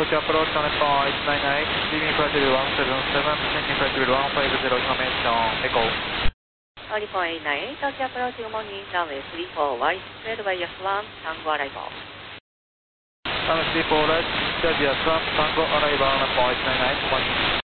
Approach on FR898, leaving flight level 177, descending flight level 150 information, echo. 489, touch approach good morning, runway 34, right, cleared by S1, Tango arrival. Runway 34, right, cleared by S1, Tango arrival, FR899, good morning.